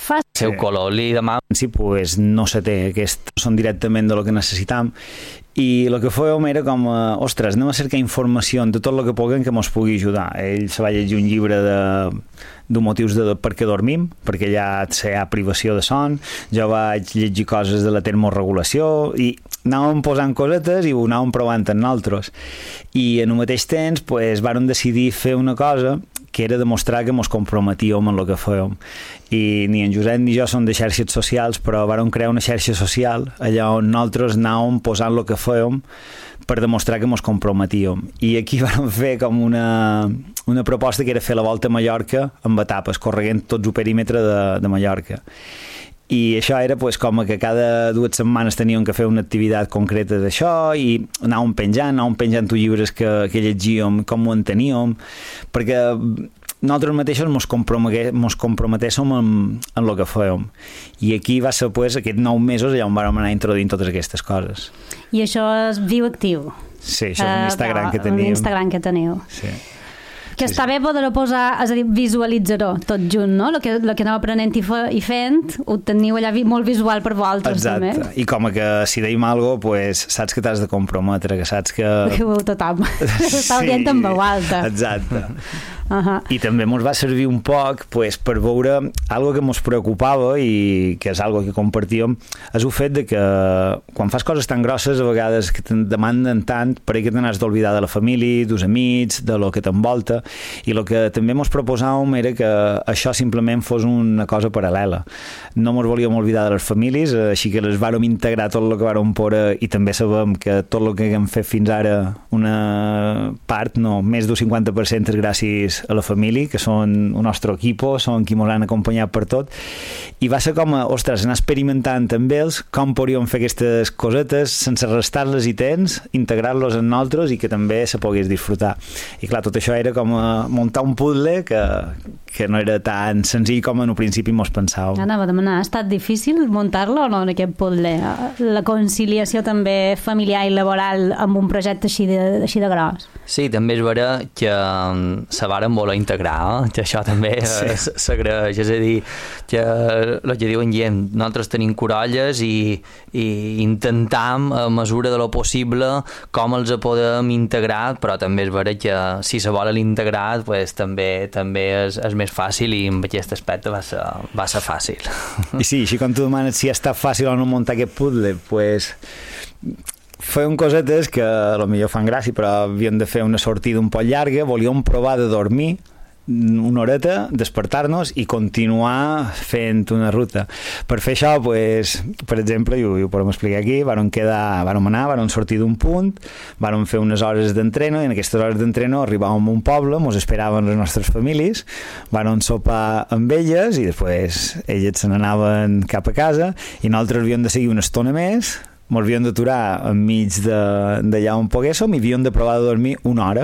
fàcil. El seu color li demana. Sí, pues no se té, aquests són directament de lo que necessitam, i el que fèiem era com, ostres, anem a cercar informació de tot el que puguem que ens pugui ajudar. Ell se va llegir un llibre de motius de per què dormim, perquè allà hi ha privació de son, jo vaig llegir coses de la termorregulació, i anàvem posant cosetes i ho anàvem provant en nosaltres. I en el mateix temps pues, vàrem decidir fer una cosa que era demostrar que ens comprometíem en el que fèiem. I ni en Josep ni jo som de xarxes socials, però vàrem crear una xarxa social allà on nosaltres anàvem posant el que fèiem per demostrar que ens comprometíem. I aquí vàrem fer com una proposta que era fer la volta a Mallorca amb etapes, correguent tots el perímetre de Mallorca. I això era pues, com que cada 2 setmanes teníem que fer una activitat concreta d'això i anàvem penjant llibres que llegíem, com ho enteníem, perquè nosaltres mateixos ens comprometéssim en el que fèiem. I aquí va ser pues, aquests 9 mesos allà on vam anar introduint totes aquestes coses. I això és Viu Actiu. Sí, això és un Instagram que tenim. L'Instagram que teniu. Sí. Que està bé poder-ho posar, és a dir, visualitzar-ho tot junt, no? El que aneu aprenent i fent, ho teniu allà molt visual per vosaltres. Exacte. També. I com que si deim alguna cosa, pues, saps que t'has de comprometre, que saps que... Tothom. Està dient en veu alta. Exacte. I també ens va servir un poc pues, per veure algo que ens preocupava i que és algo que compartíem, és el fet de que quan fas coses tan grosses a vegades que te'n demanden tant per que te n'has d'oblidar de la família, dels amics, de lo que t'envolta, i el que també ens proposàvem era que això simplement fos una cosa paral·lela. No ens volíem oblidar de les famílies, així que les vàrem integrar tot el que vàrem poder, i també sabem que tot el que hem fet fins ara, una part, no, més del 50% és gràcies a la família, que són el nostre equip, són qui ens han acompanyat per tot, i va ser com, ostres, anar experimentant amb ells com podríem fer aquestes cosetes sense restar-les i temps, integrar-los en nosaltres i que també se pogués disfrutar. I clar, tot això era com muntar un puzzle que no era tan senzill com en un principi mos pensàvem. Anava a demanar, ha estat difícil muntar-lo o no, en aquest puzzle? La conciliació també familiar i laboral amb un projecte així de gros? Sí, també és vera que se varen voler integrar, que això també s'agraeix, és a dir, que el que diuen nosaltres tenim corolles i intentam a mesura de lo possible com els podem integrar, però també és vera que si se vol l'integrar pues, també és més fàcil, i amb aquest aspecte va ser fàcil. I sí, així com tu demanes si ha estat fàcil o no muntar aquest puzzle, pues fèiem cosetes que potser fan gràcia, però havíem de fer una sortida un poc llarga, volíem provar de dormir una horeta, despertar-nos i continuar fent una ruta. Per fer això, pues, per exemple, i ho podem explicar aquí, vàrem sortir d'un punt, vàrem fer unes hores d'entreno, i en aquestes hores d'entreno arribàvem a un poble, ens esperaven les nostres famílies, vàrem sopar amb elles i després elles se n'anaven cap a casa i nosaltres havíem de seguir una estona més, ens havíem d'aturar enmig d'allà on poguéssim i havíem de provar de dormir una hora.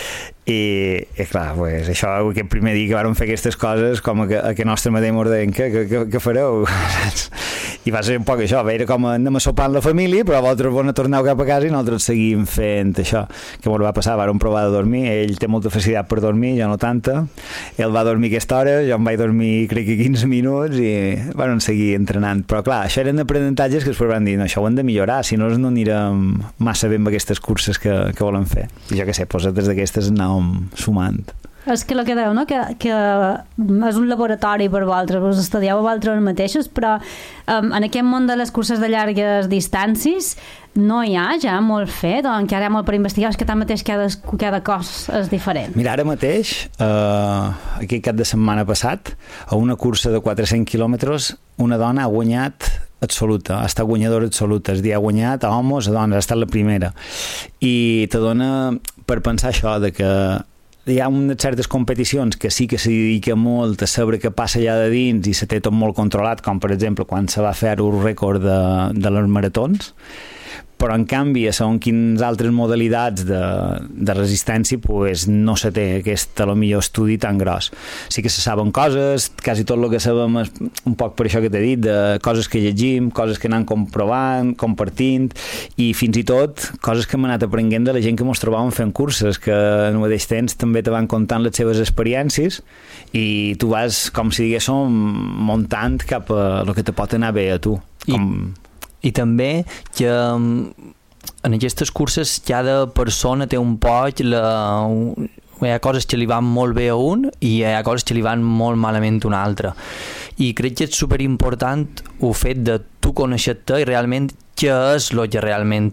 I clar, pues, això, aquest primer dia que vàrem fer aquestes coses, com que nostre mateix ens deien, què fareu? I va ser un poc això, era com anem a sopar amb la família, però vosaltres vos torneu cap a casa i nosaltres seguim fent això. Què ens va passar? Vàrem provar de dormir, ell té molta facilitat per dormir, jo no tanta, ell va dormir aquesta hora, jo em vaig dormir crec que 15 minuts i vàrem seguir entrenant, però clar, això eren aprenentatges que després van dir, no, això ho hem de millorar, si no anirem massa bé amb aquestes curses que volem fer. I jo què sé, des d'aquestes anàvem sumant. És que el que dèieu, no? Que és un laboratori per vosaltres, vos estudieu a vosaltres mateixos, però en aquest món de les curses de llargues distàncies no hi ha ja molt fet, o encara hi ha molt per investigar, és que tanmateix cada cos és diferent. Mira, ara mateix, aquest cap de setmana passat, a una cursa de 400 quilòmetres, una dona ha guanyat absoluta, ha estat guanyadora absoluta, és a dir, ha guanyat a homes, a dones, ha estat la primera. I te dona per pensar això, de que hi ha unes certes competicions que sí que s'hi dedica molt a saber què passa allà de dins i se té tot molt controlat, com per exemple quan se va fer el rècord de les maratons, però en canvi a segons quines altres modalitats de resistència pues, no se té aquest a lo millor estudi tan gros. Sí que se saben coses, quasi tot el que sabem és un poc per això que t'he dit, de coses que llegim, coses que anem comprovant, compartint, i fins i tot coses que hem anat aprenent de la gent que ens trobàvem fent curses, que al mateix temps també te van contant les seves experiències i tu vas, com si diguéssim, muntant cap a el que te pot anar bé a tu. I també que en aquestes curses cada persona té un poc hi ha coses que li van molt bé a un i hi ha coses que li van molt malament a un altre, i crec que és superimportant el fet de tu conèixer-te i realment què és el que realment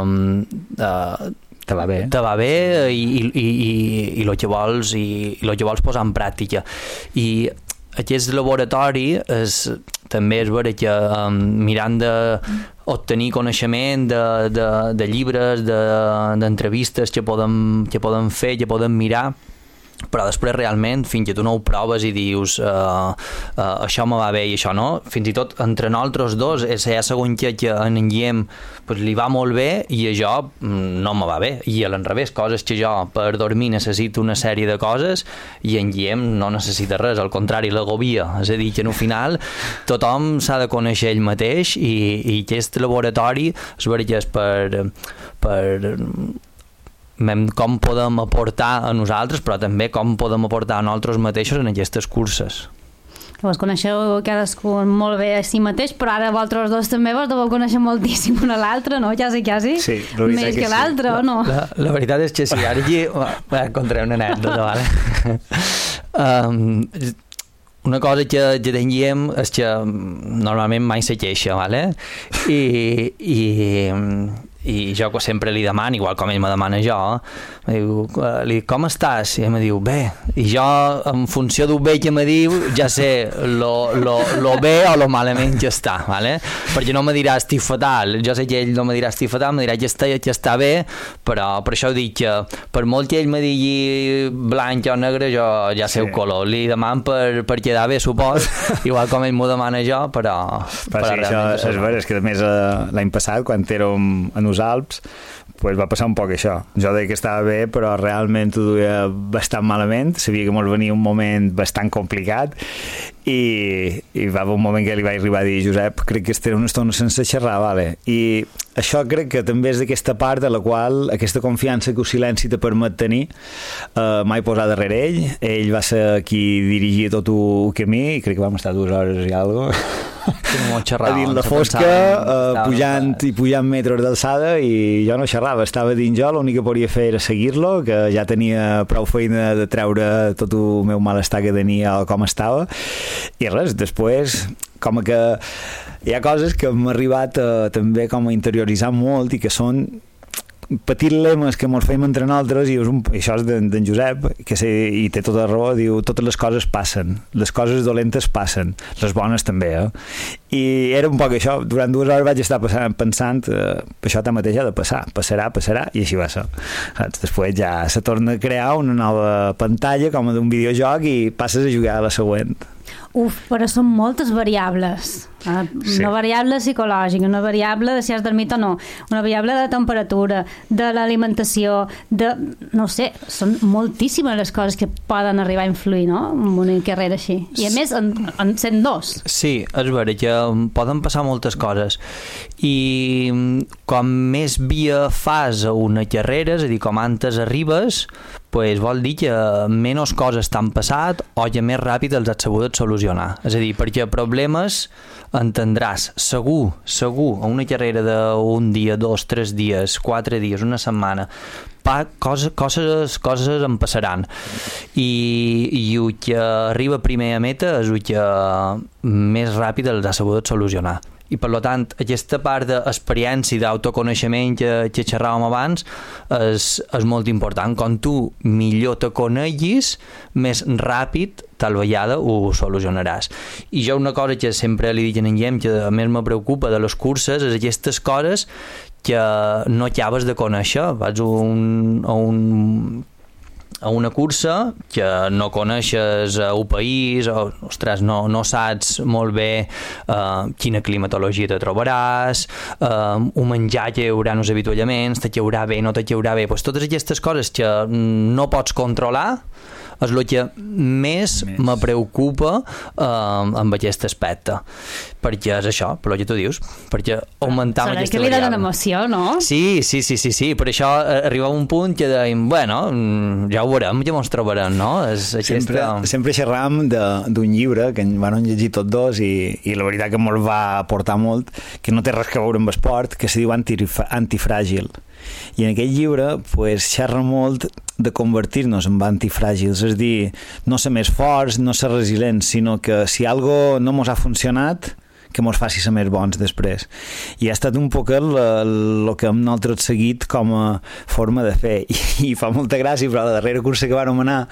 te va bé i el que vols posar en pràctica. I aquest laboratori també és vera que mirant d'obtenir coneixement de llibres, d'entrevistes que podem fer, que podem mirar, però després realment fins que tu no ho proves i dius això me va bé i això no, fins i tot entre nosaltres dos hi ha segons que en Guillem pues, li va molt bé i això no me va bé, i a l'enrevés, coses que jo per dormir necessito una sèrie de coses i en Guillem no necessita res, al contrari, l'agobia. És a dir, que al final tothom s'ha de conèixer ell mateix i aquest laboratori és vera que és per com podem aportar a nosaltres, però també com podem aportar a nosaltres mateixos en aquestes curses. Vos coneixeu cadascú molt bé a si mateix, però ara vosaltres dos també vos deveu conèixer moltíssim un a l'altre, no? Quasi? Sí, més que l'altre, sí. O no? La veritat és que sí, ara aquí contaré una anècdota, vale? Una cosa que teníem és que normalment mai se queixa, vale? I jo sempre li demano, igual com ell me demana jo, li dic, com estàs? I ell me diu, bé. I jo, en funció del bé que me diu, ja sé lo bé o lo malament que està, ¿vale? Perquè no me dirà estic fatal, jo sé que ell no me dirà estic fatal, me dirà que està bé, però per això dic que per molt que ell me digui blanc o negre, jo ja sé el color. Li demano per quedar bé, supos, igual com ell m'ho demana jo, però sí, això és vera, és que a més l'any passat, quan érem a els Alps, pues va passar un poc això. Jo deia que estava bé, però realment ho duia bastant malament, sabia que m'ho venia un moment bastant complicat i va haver un moment que li vaig arribar a dir, Josep, crec que estaré una estona sense xerrar, vale? I això crec que també és d'aquesta part de la qual aquesta confiança que el silenci te permet tenir mai posar darrere ell va ser qui dirigia tot el camí i crec que vam estar 2 hores i alguna cosa a dins la fosca, pujant metres d'alçada, i jo no xerrava, estava dins jo, l'únic que podia fer era seguir-lo, que ja tenia prou feina de treure tot el meu malestar que tenia o com estava, i res, després com que hi ha coses que m'ha arribat també com a interioritzar molt i que són petits lemes que mos fem entre nosaltres, i això és d'en Josep, que i té tota la raó, diu, totes les coses passen, les coses dolentes passen, les bones també, i era un poc això, durant 2 hores vaig estar pensant això mateix ha de passar, passarà, i així va ser. Després ja se torna a crear una nova pantalla com d'un videojoc i passes a jugar a la següent. Però són moltes variables. Una variable psicològica, una variable de si has dormit o no, una variable de temperatura, de l'alimentació, no sé, són moltíssimes les coses que poden arribar a influir, no?, en una carrera així. I a més, en sent dos. Sí, és vera que poden passar moltes coses. I com més via fas a una carrera, és a dir, com antes arribes, pues vol dir que menys coses t'han passat o que més ràpid els has sabut solucionar. És a dir, perquè problemes entendràs segur, a una carrera d'un dia, 2, 3 dies, 4 dies, una setmana, coses em passaran, i el que arriba primer a meta és el que més ràpid els ha sabut solucionar. I per tant, aquesta part d'experiència i d'autoconeixement que xerràvem abans és molt important. Com tu millor te coneguis, més ràpid tal vegada ho solucionaràs. I jo una cosa que sempre li dic en Guillem, que a més me preocupa de les curses, és aquestes coses que no acabes de conèixer. Vas a una cursa que no coneixes el país, o, ostres, no saps molt bé quina climatologia te trobaràs, un menjar que hi haurà uns avituallaments, te haurà bé, no te haurà bé, pues totes aquestes coses que no pots controlar és el que més me preocupa amb aquest aspecte, perquè és això, per el que tu dius, perquè augmentar aquesta variable. Que li variable. donen emoció, no? Sí, per això arriba un punt que deim, bueno, ja ho veurem, ja mos trobarem, no? Sempre xerram d'un llibre que van llegir tots dos i la veritat que mos va aportar molt, que no té res que veure amb esport, que se diu Antifràgil. I en aquest llibre pues, xerra molt de convertir-nos en antifràgils, és a dir, no ser més forts, no ser resilients, sinó que si algo no mos ha funcionat, que mos faci ser més bons després. I ha estat un poc el que hem nosaltres seguit com a forma de fer. I fa molta gràcia, però la darrera cursa que vàrem anar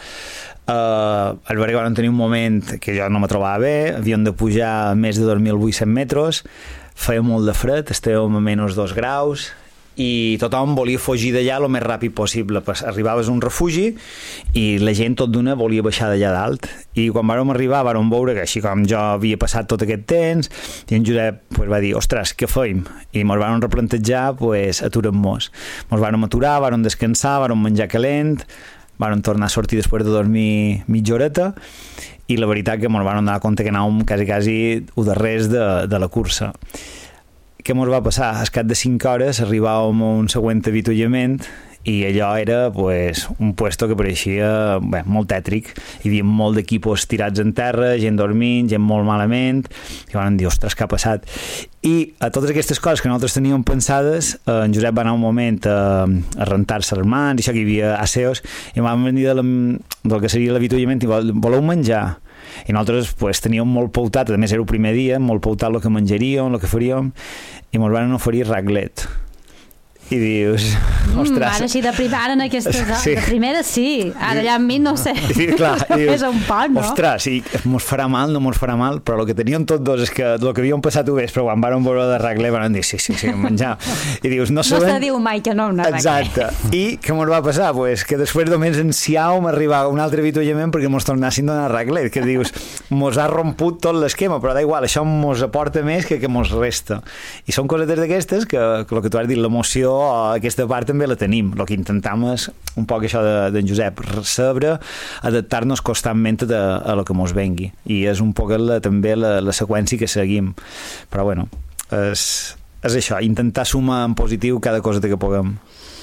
al veure que vam tenir un moment que jo no me trobava bé, havíem de pujar a més de 2.800 metres, feia molt de fred, estàvem a menys 2 graus, i tothom volia fugir d'allà el més ràpid possible. Arribaves a un refugi i la gent tot d'una volia baixar d'allà dalt, i quan vàrem arribar vàrem veure que així com jo havia passat tot aquest temps, i en Josep pues, va dir, ostres, què feim? I ens vàrem replantejar, pues, aturem-nos. Ens vàrem aturar, vàrem descansar, vàrem menjar calent, vàrem tornar a sortir després de dormir mitja horeta, i la veritat que ens vàrem donar compte que anàvem quasi ho darrers de la cursa. Què ens va passar? Al cap de 5 hores arribàvem a un següent avituallament i allò era pues, un puesto que pareixia molt tètric. Hi havia molt d'equipos tirats en terra, gent dormint, gent molt malament, i van dir, ostres, què ha passat? I a totes aquestes coses que nosaltres teníem pensades, en Josep va anar un moment a rentar-se les mans, i això que hi havia aseos, i vam venir del que seria l'avituallament i voleu menjar? I nosaltres pues, teníem molt pautat, a més era el primer dia, molt pautat el que menjaríem, el que faríem, i ens van oferir raclet. I dius, ostres... Ara sí, de primera en aquestes... Sí. De primera sí, ara ja amb mi no sé. I, clar, dius, és un poc, no? Ostres, i mos farà mal, no mos farà mal, però el que teníem tots dos és que el que havíem passat ho ves, però quan vàrem veure de raclet van dir, sí, menjar. I dius, no sabem... No se diu mai que no una raclet. Exacte. I què mos va passar? Pues que després només ansiàvem arribar a un altre avituallament perquè mos tornassin a donar raclet, que dius, mos ha romput tot l'esquema, però da igual, això mos aporta més que mos resta. I són cosetes d'aquestes que el que tu has dit, l'emoció, aquesta part també la tenim. El que intentam és un poc això d'en Josep, saber adaptar-nos constantment a lo que mos vengui, i és un poc també la seqüència que seguim, però bueno, és això, intentar sumar en positiu cada cosa que puguem.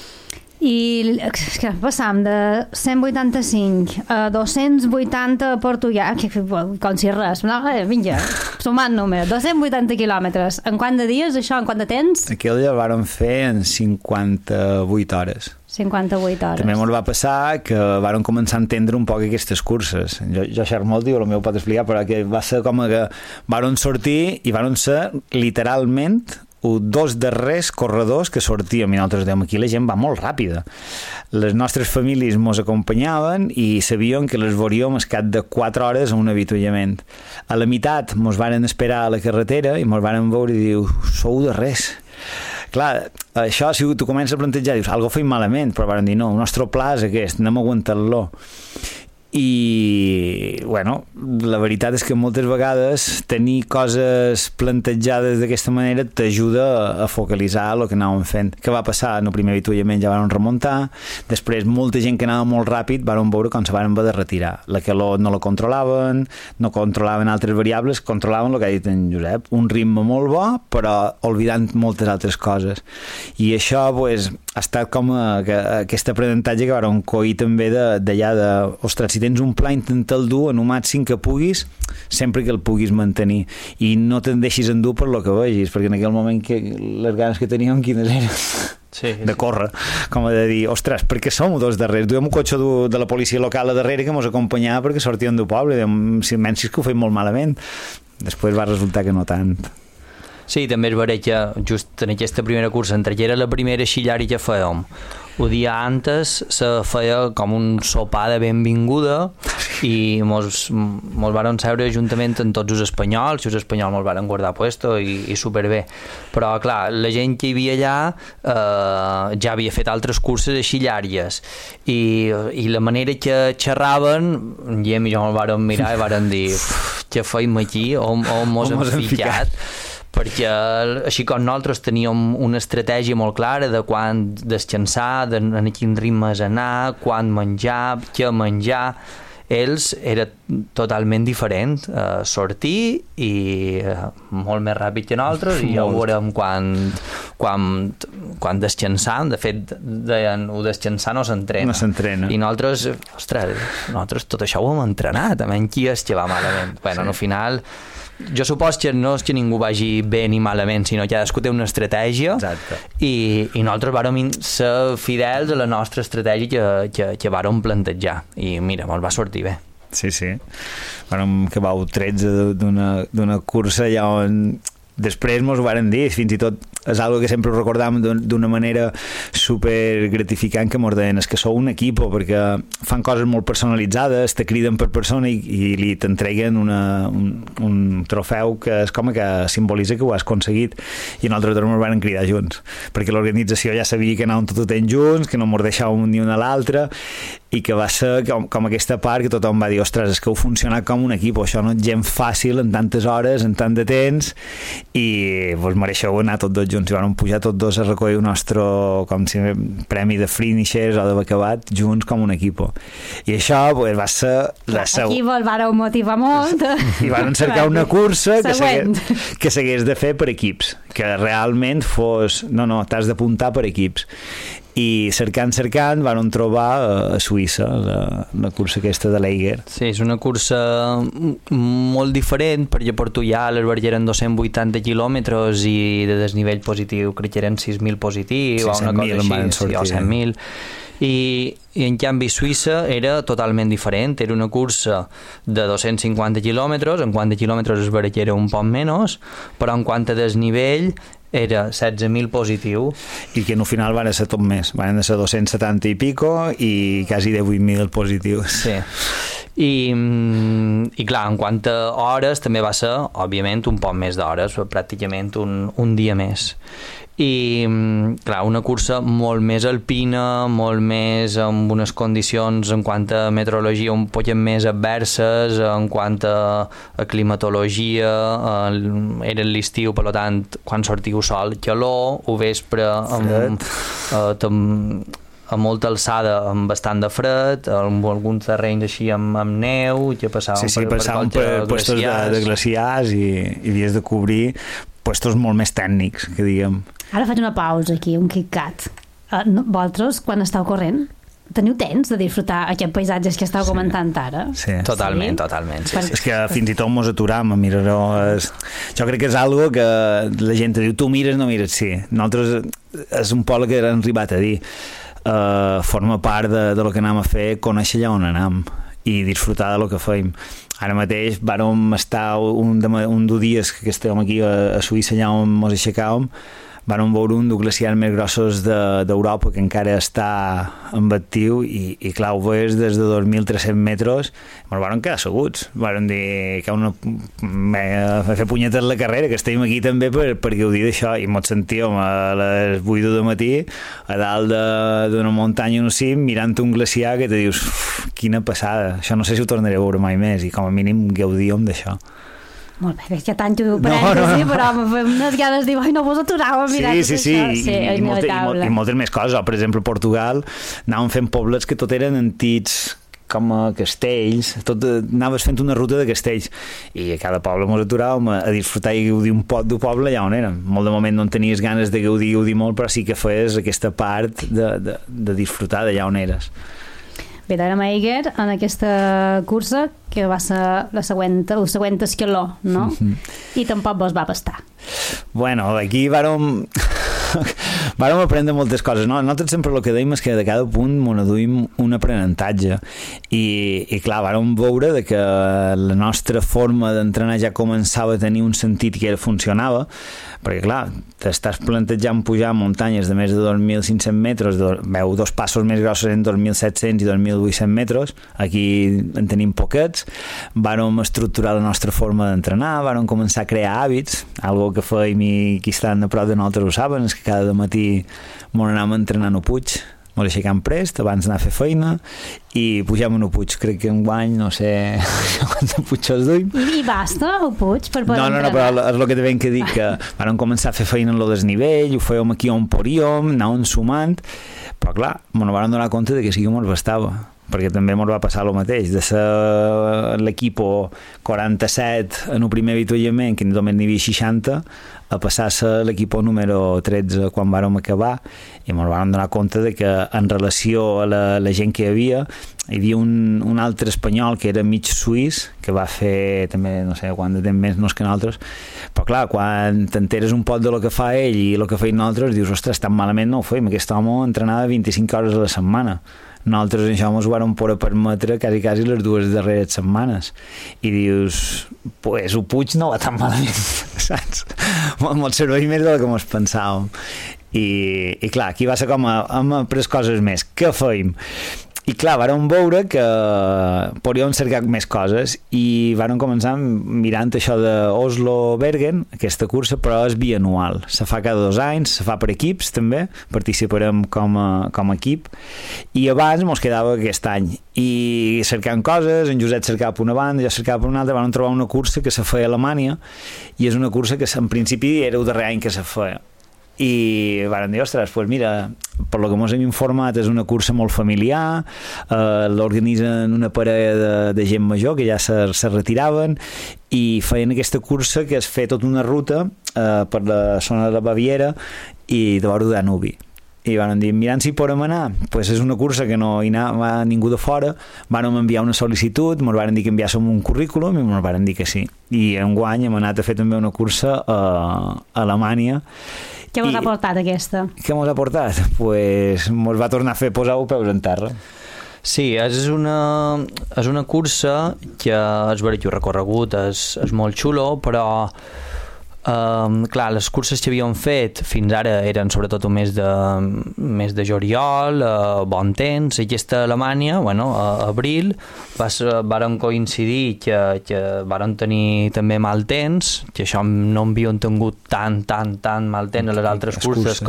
I que passam de 185 a 280 a Portugal, com si res, no? Vinga, sumant números, 280 quilòmetres. En quant de dies, això? En quant de temps? Aquell ja el vàrem fer en 58 hores. 58 hores. També ens va passar que vàrem començar a entendre un poc aquestes curses. Jo xerro molt, i el meu pot explicar, però que va ser com que vàrem sortir i vàrem ser literalment dos darrers corredors que sortíem, i nosaltres dèiem, aquí la gent va molt ràpida. Les nostres famílies mos acompanyaven i sabíem que les veuríem al cap de 4 hores a un avituallament. A la meitat mos varen esperar a la carretera i mos varen veure i diu, sou darrers. Clar, això, si tu comences a plantejar, dius, algo feim malament, però van dir, no, el nostre pla és aquest, anem aguantant-lo. I, bueno, la veritat és que moltes vegades tenir coses plantejades d'aquesta manera t'ajuda a focalitzar el que anàvem fent. Què va passar? En el primer avituallament ja van remuntar, després molta gent que anava molt ràpid van veure com se van haver de retirar. La calor no la controlaven, no controlaven altres variables, controlaven el que ha dit en Josep, un ritme molt bo, però oblidant moltes altres coses. I això, pues, ha estat com aquest aprenentatge que vam coir també d'allà de, ostres, si tens un pla, intenta-el dur en un màxim que puguis, sempre que el puguis mantenir, i no te'n deixis endur per lo que vegis, perquè en aquell moment que les ganes que teníem, quines eren? Sí. De córrer, com de dir, ostres, perquè som dos darrers, duem un cotxe de la policia local a darrere que ens acompanyava perquè sortíem del poble, si menys que ho feim molt malament. Després va resultar que no tant. Sí, també és vera que just en aquesta primera cursa, entre que era la primera xillari que fèiem, el dia antes se feia com un sopar de benvinguda i mos varen seure juntament amb tots els espanyols mos varen guardar puesto i superbé, però clar, la gent que hi havia allà ja havia fet altres curses així llargues i la manera que xerraven i jo me'l varen mirar i varen dir què feim aquí, on mos hem ficat, perquè així com nosaltres teníem una estratègia molt clara de quan descansar, en quin ritme anar, quan menjar, què menjar, ells era totalment diferent, sortir i molt més ràpid que nosaltres i ja ho veurem quan descansam, de fet deien, ho descansar no s'entrena i nosaltres, ostres, nosaltres tot això ho hem entrenat, amb qui és que va malament, bueno, al final jo supos que no és que ningú vagi bé ni malament, sinó que cadascú té una estratègia i nosaltres vàrem ser fidels a la nostra estratègia que vàrem plantejar i mira, ens va sortir bé. Sí. Vàrem acabar 13 d'una cursa allà on després mos ho varen dir, fins i tot és algo que sempre ho recordàvem d'una manera super gratificant, que mos deien és que sou un equip, perquè fan coses molt personalitzades, te criden per persona i li t'entreguen un trofeu que és com que simbolitza que ho has aconseguit, i nosaltres ens van cridar junts, perquè l'organització ja sabia que anàvem tot junts, que no mos deixàvem ni un a l'altre, i que va ser com aquesta part que tothom va dir, ostres, és que heu funcionat com un equip, això no és gent fàcil en tantes hores, en tant de temps, i vos mereixeu anar tots dos junts, i vam pujar tots dos a recollir el nostre com si premi de finishers o d'haver acabat junts com un equip, i això pues, va ser la aquí vos vareu motivar molt i van cercar una cursa que s'hagués de fer per equips, que realment fos, no, t'has d'apuntar per equips, i cercant van trobar a Suïssa la cursa aquesta de l'Eiger. Sí, és una cursa molt diferent, perquè Portullà l'Alberg eren 280 quilòmetres i de desnivell positiu crec que eren 6.000 positius o una cosa així, o 100.000, i en canvi Suïssa era totalment diferent, era una cursa de 250 quilòmetres, en quant a quilòmetres es veure que era un poc menys, però en quant a desnivell era 16.000 positiu. I que al final van ser tot més, van ser 270 i pico i quasi 18.000 positius. Sí. I clar, en quant a hores també va ser, òbviament, un poc més d'hores, pràcticament un dia més. I clar, una cursa molt més alpina, molt més amb unes condicions en quant a meteorologia un poc més adverses, en quant a climatologia, era l'estiu, per tant quan sortiu sol, calor, ho vespre a molta alçada amb bastant de fred, amb alguns terrenys així amb neu, que passàvem per puestos de glaciars i havies de cobrir puestos molt més tècnics, que diguem. Ara faig una pausa aquí, un KitKat. Vosaltres, quan estàu corrent, teniu temps de disfrutar aquests paisatges que estàu comentant ara? Sí. Totalment. Sí. És que fins i tot mos aturam a mirar-ho. Jo crec que és algo que la gent diu, tu mires, no mires, sí. Nosaltres és un poble que hem arribat a dir. Forma part de lo que anem a fer, conèixer allà on anem i disfrutar de lo que feim. Ara mateix vàrem estar un dels dies que estem aquí a Suïssa, allà on ens aixecàvem, vàrem veure un dels glaciars més grossos d'Europa, que encara està en actiu, i clar, ho veus des de 2.300 metres, ens vàrem quedar asseguts, vàrem dir que a fer punyetes la carrera, que estem aquí també per gaudir d'això, i ens sentíem a les 8 del matí a dalt d'una muntanya, no cim, mirant un glaciar que te dius, quina passada, això no sé si ho tornaré a veure mai més, i com a mínim gaudíem d'això. Molt bé, és que tant ho parèntesi, però unes ganes diu, no vos aturau a mirar tot això. Sí, i moltes més coses. Per exemple, a Portugal anàvem fent pobles que tot eren antics, com a castells, anaves fent una ruta de castells, i a cada poble ens aturàvem a disfrutar i gaudir un poc del poble allà on érem. Molt de moment no en tenies ganes de gaudir molt, però sí que feies aquesta part de disfrutar d'allà on eres. Bé, érem a Eiger en aquesta cursa, que va ser el següent escaló, no? I tampoc vos va bastar. Bueno, aquí vàrem Vàrem aprendre moltes coses. No? Nosaltres sempre el que dèiem és que de cada punt m'ho duim un aprenentatge. I clar, vàrem veure que la nostra forma d'entrenar ja començava a tenir un sentit que funcionava, perquè clar, t'estàs plantejant pujar muntanyes de més de 2.500 metres, veu, dos passos més grossos en 2.700 i 2.800 metres, aquí en tenim poquets. Vàrem estructurar la nostra forma d'entrenar, vàrem començar a crear hàbits, algo que fèiem i qui estan a prop de nosaltres ho saben, és que cada matí m'ho anàvem entrenant a Puig, m'ho aixecam prest abans d'anar a fer feina i pugem a Puig, crec que enguany no sé quants Puig els duim. I basta el Puig per poder entrenar? No, però és el que t'he que dir, que vam començar a fer feina en el desnivell, ho fèiem aquí on podíem, anàvem sumant, però clar, m'ho vam donar compte de que sí que mos bastava, perquè també mos va passar el mateix, de ser l'equip 47 en el primer avituallament, que només n'hi havia 60, a passar a ser l'equip número 13 quan vàrem acabar, i ens vam donar compte de que en relació a la gent que hi havia un altre espanyol que era mig suís, que va fer també, no sé quant de temps més que nosaltres, però clar, quan t'enteres un poc de lo que fa ell i el que feim nosaltres, dius, ostres, tan malament no ho feim, aquest home entrenava 25 hores a la setmana. Nosaltres això ens ho vam poder permetre quasi les 2 darreres setmanes, i dius, pues el Puig no va tan malament, saps? Molt serveix més del que ens pensàvem, i clar, aquí va ser com hem après coses més. Què feim? I clar, vàrem veure que podíem cercar més coses i vàrem començar mirant això d'Oslo-Bergen, aquesta cursa, però és bianual. Se fa cada 2 anys, se fa per equips també, participarem com a equip, i abans ens quedava aquest any. I cercant coses, en Josep cercava per una banda, jo cercava per una altra, vam trobar una cursa que se feia a Alemanya, i és una cursa que en principi era el darrer any que se feia. I van dir, ostres, pues mira, per lo que ens hem informat és una cursa molt familiar, l'organitzen una parella de gent major que ja se retiraven, i feien aquesta cursa que es feia tota una ruta per la zona de la Baviera i de vora Danubi. I van dir, mirant si podem anar, pues és una cursa que no hi anava ningú de fora, van enviar una sol·licitud, ens van dir que enviàssim un currículum i ens van dir que sí. I enguany hem anat a fer també una cursa a Alemanya. Què mos ha portat aquesta? Què mos ha portat? Pues mos va tornar a fer posar els peus en terra. Sí, és una cursa que és veritat, el recorregut és molt xulo, però clar, les curses que havíem fet fins ara eren sobretot un mes de juliol, bon temps, i aquesta Alemanya, a abril, varen coincidir que varen tenir també mal temps, que això no havíem tingut tan mal temps a les altres curses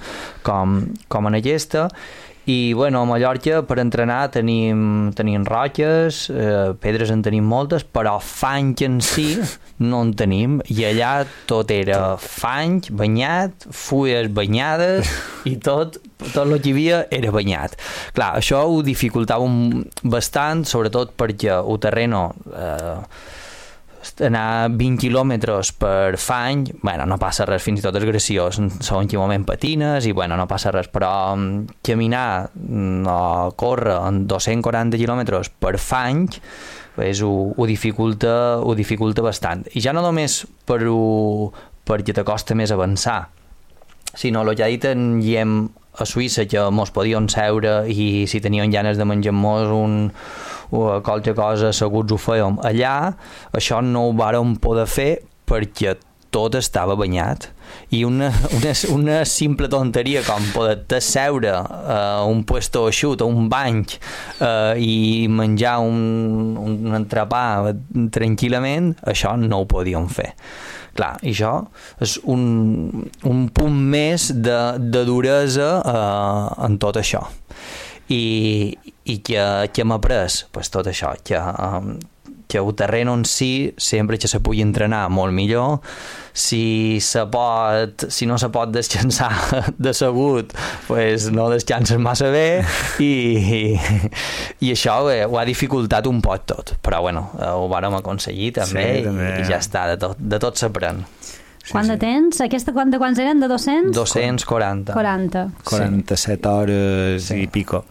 com en aquesta. I a Mallorca per entrenar tenim roques, pedres en tenim moltes, però fang en si no en tenim, i allà tot era fang banyat, fulles banyades, i tot el que hi havia era banyat. Clar, això ho dificultava bastant, sobretot perquè el terreno anar 20 quilòmetres per fang, no passa res, fins i tot és graciós, en quin moment patines i no passa res, però caminar o córrer en 240 quilòmetres per fang ho dificulta bastant, i ja no només perquè t'acosta més avançar, sinó el que ha dit en Guillem a Suïssa, que mos podíem seure i si teníem ganes de menjar-mos qualque cosa asseguts ho fèiem. Allà això no ho vàrem poder fer perquè tot estava banyat, i una simple tonteria com poder seure a un puesto eixut, a un banc, i menjar un entrepà tranquil·lament, això no ho podíem fer. Clar, i això és un punt més de duresa en tot això. I que hem après tot això, que el terreny en si sempre que se pugui entrenar molt millor, si no se pot descansar decebut, no descanses massa bé, i això ho ha dificultat un poc tot, però ho vàrem aconseguir també, i ja està, de tot s'aprèn. Quant de temps? Aquesta de quants eren? De 200? 240. 47 hores i pico.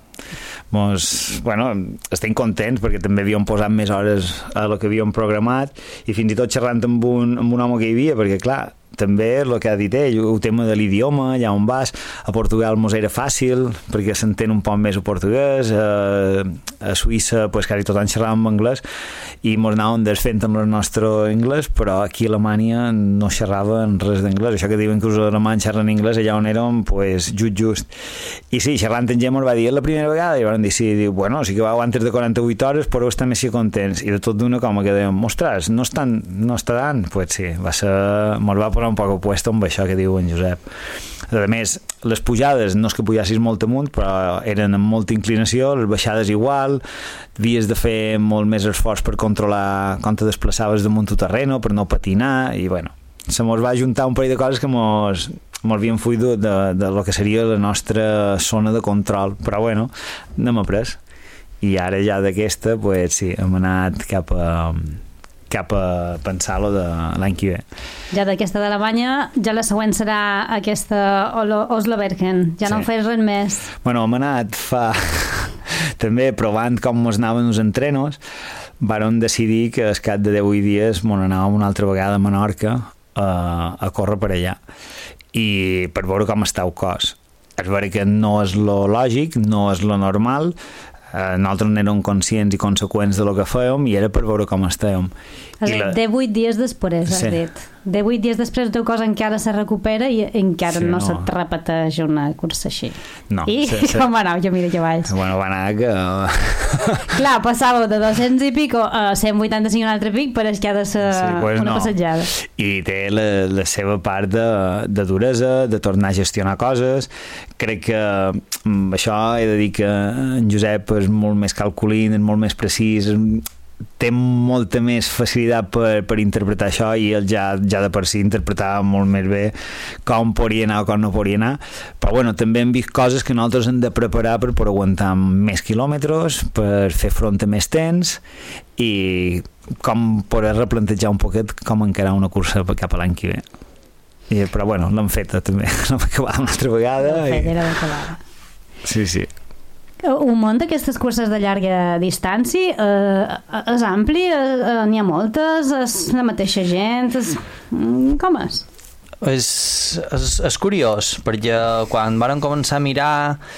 Estem contents perquè també havíem posat més hores a lo que havíem programat, i fins i tot xerrant amb un home que hi havia, perquè clar, també el que ha dit ell, el tema de l'idioma, allà on vas, a Portugal mos era fàcil, perquè s'entén un poc més el portuguès, a Suïssa pues, quasi tot en xerràvem anglès, i mos anàvem desfent amb el nostre anglès, però aquí a Alemanya no xerraven res d'anglès, això que diuen que els alemanys xerren anglès, allà on érem, pues, just. I sí, xerrant en gent mos va dir, la primera vegada, i van dir, sí, diu, bueno, sí que vau antes de 48 hores, però estar més contents, i de tot d'una com que dèiem, ostres, no està tant, pues sí, mos va posar un poc opuesto amb això que diu en Josep. A més, les pujades no és que pujassis molt amunt, però eren amb molta inclinació, les baixades igual, havies de fer molt més esforç per controlar com te desplaçaves damunt tu terreno, per no patinar, i bueno, se mos va juntar un parell de coses que mos havien fuit de lo que seria la nostra zona de control, però bueno, n'hem après. I ara ja d'aquesta, pues sí, hem anat cap a pensar-lo de l'any que ve. Ja d'aquesta d'Alemanya, ja la següent serà aquesta Oslo Bergen. Ja no en fes res més. Bueno, hem anat també provant com mos anaven els entrenos, vàrem decidir que al cap de 10 dies mos anàvem una altra vegada a Menorca a córrer per allà, i per veure com està el cos. És veritat que no és lo lògic, no és lo normal, nosaltres n'érem conscients i conseqüents de lo que fèiem, i era per veure com estàvem. 18 dies després, has dit. 18 dies després el teu cos encara se recupera i encara no se't repeteix una cursa així. No. I com anau? Jo mira que valls. Bueno, va anar que... Clar, passàveu de 200 i pico a 185 un altre pic, però és que ha de ser una passejada. I té la seva part de duresa, de tornar a gestionar coses. Crec que això he de dir que en Josep és molt més calculint, és molt més precís, té molta més facilitat per interpretar això, i ell ja de per si interpretava molt més bé com podria anar o com no podria anar. Però bueno, també hem vist coses que nosaltres hem de preparar per aguantar més quilòmetres, per fer front a més temps, i com poder replantejar un poquet com encarar una cursa cap a l'any que ve. Però bueno, l'hem feta també, l'hem acabat una altra vegada. Era d'acabada. Sí. Un món d'aquestes curses de llarga distància és ampli, n'hi ha moltes, és la mateixa gent, com és? És curiós, perquè quan vàrem començar a mirar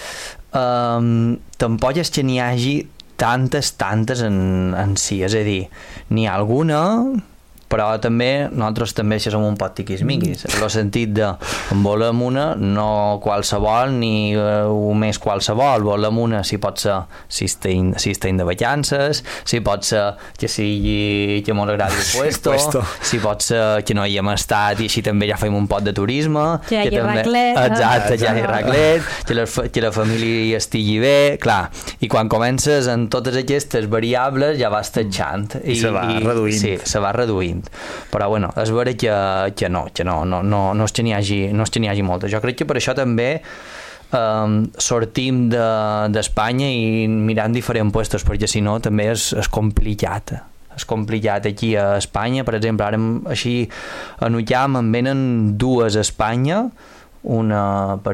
tampoc és que n'hi hagi tantes en si, és a dir, n'hi ha alguna, però també nosaltres també som un pot tiquismiquis, en el sentit de en volem una, no qualsevol ni més qualsevol, volem una si pot ser si estem de vacances, si pot ser que sigui que ens agradi el puesto, si pot ser que no hi hem estat i així també ja fem un pot de turisme, que hi hagi raclet, exacte, ja hi ha raclet, que la família hi estigui bé, clar, i quan comences en totes aquestes variables ja vas tatxant i se va reduint. Sí, se va reduint. Però bueno, és vera que no és que n'hi hagi molta. Jo crec que per això també sortim d'Espanya i mirant diferents puestos, perquè si no també és complicat. És complicat aquí a Espanya, per exemple, ara així a Ullam en venen dues a Espanya, una per